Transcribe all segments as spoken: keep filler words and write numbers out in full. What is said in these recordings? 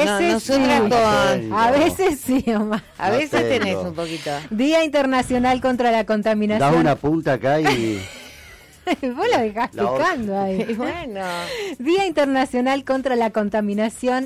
veces no, sí. nosotras con... A veces sí, Omar. A No veces tengo. tenés un poquito. Día Internacional contra la Da Contaminación. una punta acá y... Vos la dejás La otra. picando ahí. Y bueno, Día Internacional contra la Contaminación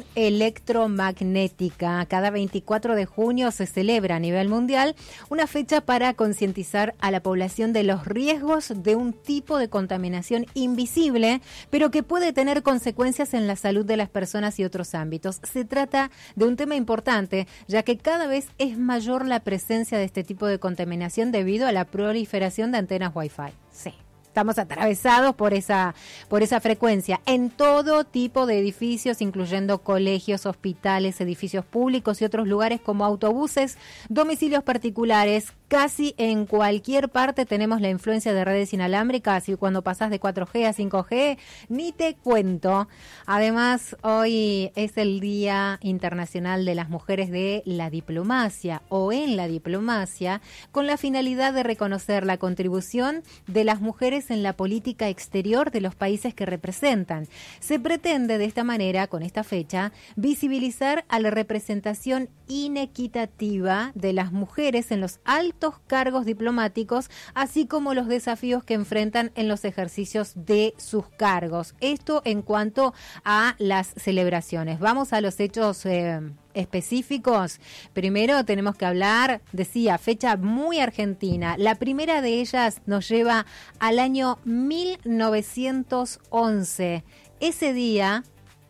Electromagnética. Cada veinticuatro de junio se celebra a nivel mundial una fecha para concientizar a la población de los riesgos de un tipo de contaminación invisible, pero que puede tener consecuencias en la salud de las personas y otros ámbitos. Se trata de un tema importante, ya que cada vez es mayor la presencia de este tipo de contaminación debido a la proliferación de antenas Wi-Fi. Sí. Estamos atravesados por esa, por esa frecuencia en todo tipo de edificios, incluyendo colegios, hospitales, edificios públicos y otros lugares como autobuses, domicilios particulares. Casi en cualquier parte tenemos la influencia de redes inalámbricas y cuando pasás de cuatro G a cinco G, ni te cuento. Además, hoy es el Día Internacional de las Mujeres de la Diplomacia o en la diplomacia, con la finalidad de reconocer la contribución de las mujeres en la política exterior de los países que representan. Se pretende de esta manera, con esta fecha, visibilizar a la representación inequitativa de las mujeres en los altos cargos diplomáticos, así como los desafíos que enfrentan en los ejercicios de sus cargos. Esto en cuanto a las celebraciones. Vamos a los hechos eh, específicos. Primero tenemos que hablar, decía, fecha muy argentina. La primera de ellas nos lleva al año mil novecientos once. Ese día,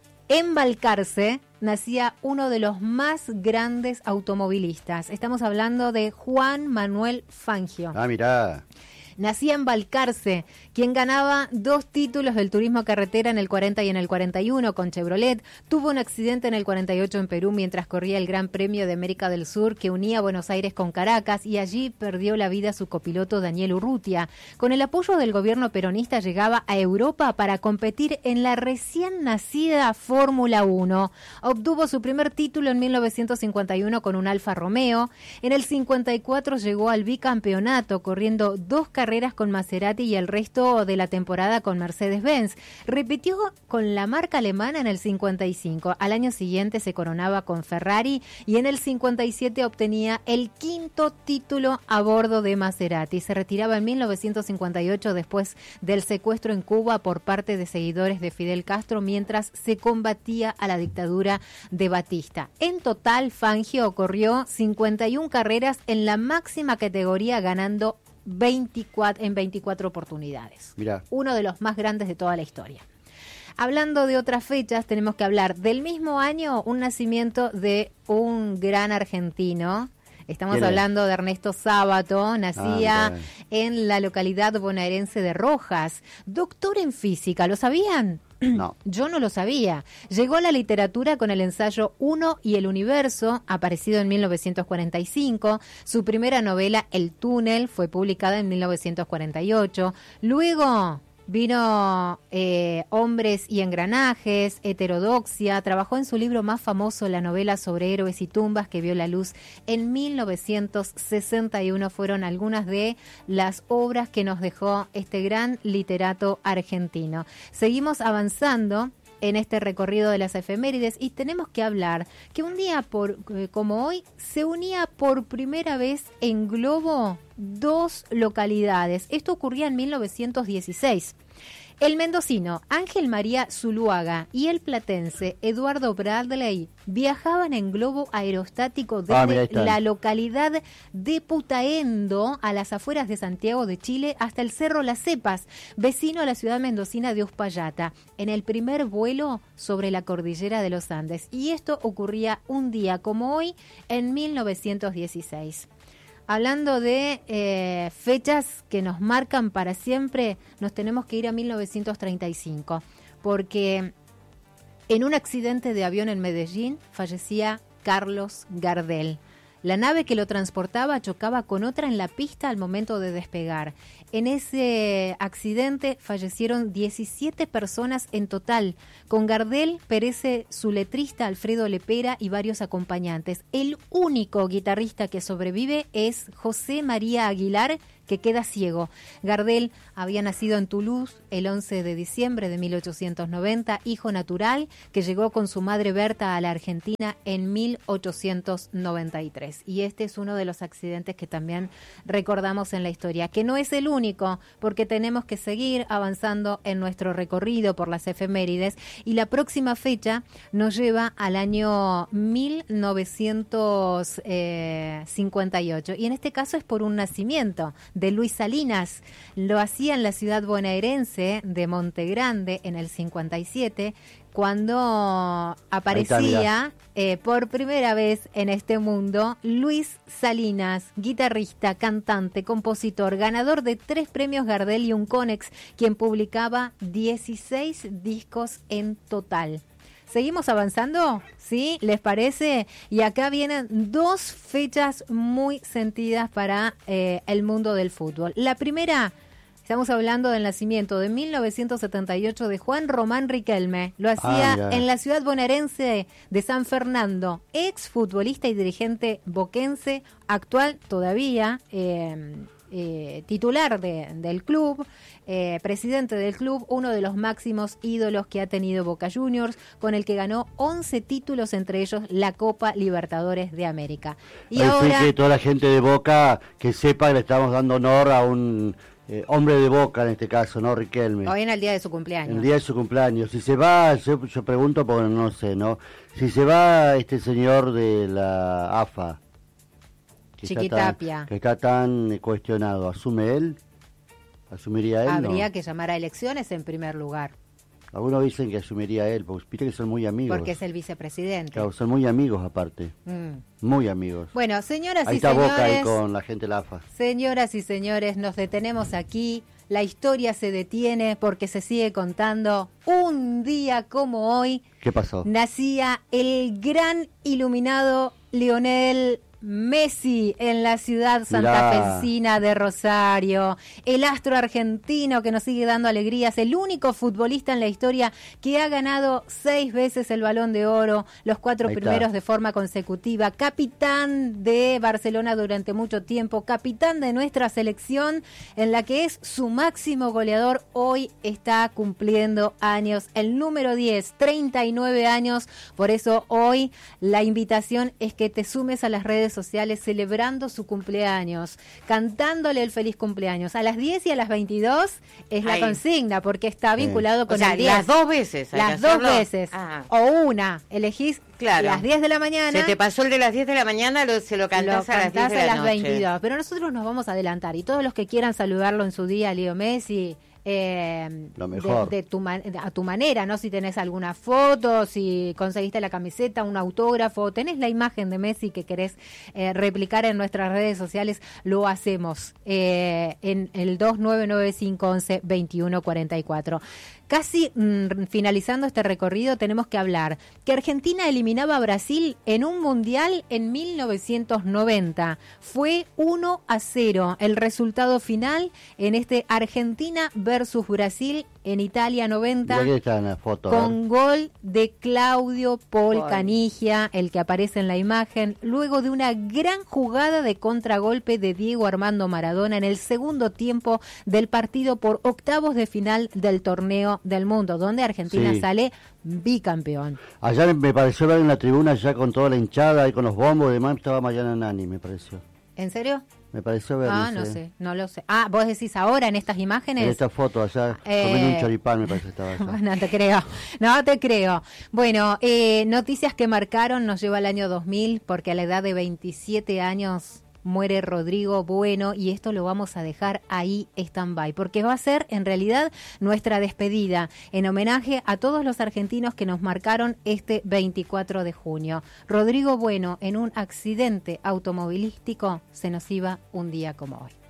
en Balcarce, nacía uno de los más grandes automovilistas. Estamos hablando de Juan Manuel Fangio. Ah, mirá. Nacía en Balcarce, quien ganaba dos títulos del turismo carretera en el cuarenta y en el cuarenta y uno con Chevrolet. Tuvo un accidente en el cuarenta y ocho en Perú mientras corría el Gran Premio de América del Sur que unía Buenos Aires con Caracas, y allí perdió la vida su copiloto Daniel Urrutia. Con el apoyo del gobierno peronista llegaba a Europa para competir en la recién nacida Fórmula uno. Obtuvo su primer título en mil novecientos cincuenta y uno con un Alfa Romeo. En el cincuenta y cuatro llegó al bicampeonato corriendo dos carreras con Maserati y el resto de la temporada con Mercedes-Benz. Repitió con la marca alemana en el cincuenta y cinco. Al año siguiente se coronaba con Ferrari y en el cincuenta y siete obtenía el quinto título a bordo de Maserati. Se retiraba en mil novecientos cincuenta y ocho después del secuestro en Cuba por parte de seguidores de Fidel Castro mientras se combatía a la dictadura de Batista. En total, Fangio corrió cincuenta y una carreras en la máxima categoría, ganando veinticuatro, en veinticuatro oportunidades. Mirá. Uno de los más grandes de toda la historia. Hablando de otras fechas, tenemos que hablar del mismo año, un nacimiento de un gran argentino. Estamos hablando de Ernesto Sábato, nacía Ah, en la localidad bonaerense de Rojas. Doctor en física, ¿lo sabían? No. Yo no lo sabía. Llegó a la literatura con el ensayo Uno y el Universo, aparecido en mil novecientos cuarenta y cinco. Su primera novela, El Túnel, fue publicada en mil novecientos cuarenta y ocho. Luego vino eh, Hombres y Engranajes, Heterodoxia. Trabajó en su libro más famoso, la novela sobre héroes y tumbas, que vio la luz en mil novecientos sesenta y uno. Fueron algunas de las obras que nos dejó este gran literato argentino. Seguimos avanzando en este recorrido de las efemérides y tenemos que hablar que un día por, eh, como hoy se unía por primera vez en globo dos localidades. Esto ocurría en mil novecientos dieciséis. El mendocino Ángel María Zuluaga y el platense Eduardo Bradley viajaban en globo aerostático desde Ah, mira, la localidad de Putaendo, a las afueras de Santiago de Chile, hasta el Cerro Las Cepas, vecino a la ciudad mendocina de Uspallata, en el primer vuelo sobre la cordillera de los Andes. Y esto ocurría un día como hoy, en mil novecientos dieciséis. Hablando de eh, fechas que nos marcan para siempre, nos tenemos que ir a mil novecientos treinta y cinco, porque en un accidente de avión en Medellín fallecía Carlos Gardel. La nave que lo transportaba chocaba con otra en la pista al momento de despegar. En ese accidente fallecieron diecisiete personas en total. Con Gardel perece su letrista Alfredo Lepera y varios acompañantes. El único guitarrista que sobrevive es José María Aguilar, que queda ciego. Gardel había nacido en Toulouse el once de diciembre de mil ochocientos noventa, hijo natural que llegó con su madre Berta a la Argentina en mil ochocientos noventa y tres. Y este es uno de los accidentes que también recordamos en la historia, que no es el único, porque tenemos que seguir avanzando en nuestro recorrido por las efemérides, y la próxima fecha nos lleva al año mil novecientos cincuenta y ocho, y en este caso es por un nacimiento de Luis Salinas. Lo hacía en la ciudad bonaerense de Montegrande en el cincuenta y siete, cuando aparecía eh, por primera vez en este mundo Luis Salinas, guitarrista, cantante, compositor, ganador de tres premios Gardel y un Conex, quien publicaba dieciséis discos en total. ¿Seguimos avanzando? ¿Sí? ¿Les parece? Y acá vienen dos fechas muy sentidas para eh, el mundo del fútbol. La primera, estamos hablando del nacimiento de mil novecientos setenta y ocho de Juan Román Riquelme. Lo hacía ah, en la ciudad bonaerense de San Fernando. Ex futbolista y dirigente boquense, actual todavía eh, eh, titular de, del club, eh, presidente del club, uno de los máximos ídolos que ha tenido Boca Juniors, con el que ganó once títulos, entre ellos la Copa Libertadores de América. Y Parece ahora que toda la gente de Boca que sepa que le estamos dando honor a un Eh, hombre de Boca en este caso, ¿no? Riquelme. Hoy en el día de su cumpleaños. El día de su cumpleaños. Si se va, yo, yo pregunto porque no sé, ¿no? Si se va este señor de la A F A, que Chiquitapia, está tan, que está tan cuestionado, ¿asume él? ¿Asumiría él? Habría no? que llamar a elecciones en primer lugar. Algunos dicen que asumiría él, porque viste que son muy amigos. Porque es el vicepresidente. Claro, son muy amigos aparte. Mm. Muy amigos. Bueno, señoras ahí y está señores. Boca ahí con la gente de la A F A. Señoras y señores, nos detenemos aquí. La historia se detiene porque se sigue contando. Un día como hoy. ¿Qué pasó? Nacía el gran iluminado Lionel Messi en la ciudad santafesina de Rosario, el astro argentino que nos sigue dando alegrías, el único futbolista en la historia que ha ganado seis veces el Balón de Oro, los cuatro primeros de forma consecutiva, capitán de Barcelona durante mucho tiempo, capitán de nuestra selección en la que es su máximo goleador. Hoy está cumpliendo años, el número diez, treinta y nueve años, por eso hoy la invitación es que te sumes a las redes sociales celebrando su cumpleaños, cantándole el feliz cumpleaños. A las diez y a las veintidós es la Ay. consigna, porque está vinculado sí. con o sea, el diez. Las dos veces. Las dos hacerlo? veces. Ah. O una. Elegís claro. las diez de la mañana. Se te pasó el de las diez de la mañana, lo, se lo cantás, lo a las diez de la a las noche. veintidós. Pero nosotros nos vamos a adelantar. Y todos los que quieran saludarlo en su día, Leo Messi, Eh, Lo mejor. De, de tu man, a tu manera, ¿no? Si tenés alguna foto, si conseguiste la camiseta, un autógrafo, tenés la imagen de Messi que querés eh, replicar en nuestras redes sociales, lo hacemos eh, en el dos nueve nueve cinco once veintiuno cuarenta y cuatro. Casi mmm, finalizando este recorrido, tenemos que hablar que Argentina eliminaba a Brasil en un mundial en mil novecientos noventa. Fue uno a cero el resultado final en este Argentina versus Brasil en Italia noventa, está en la foto, con gol de Claudio Paul Canigia, el que aparece en la imagen, luego de una gran jugada de contragolpe de Diego Armando Maradona en el segundo tiempo del partido por octavos de final del torneo del mundo, donde Argentina sí. sale bicampeón. Allá me pareció ver en la tribuna ya con toda la hinchada y con los bombos y demás, estaba Mariana Nani, me pareció. ¿En serio? Me pareció ver. Ah, no sé. sé, no lo sé. Ah, vos decís ahora en estas imágenes. En esta foto allá, eh... comiendo un choripán me parece que estaba allá. No te creo, no te creo. Bueno, eh, noticias que marcaron nos lleva al año dos mil, porque a la edad de veintisiete años muere Rodrigo Bueno, y esto lo vamos a dejar ahí stand-by, porque va a ser en realidad nuestra despedida en homenaje a todos los argentinos que nos marcaron este veinticuatro de junio. Rodrigo Bueno, en un accidente automovilístico, se nos iba un día como hoy.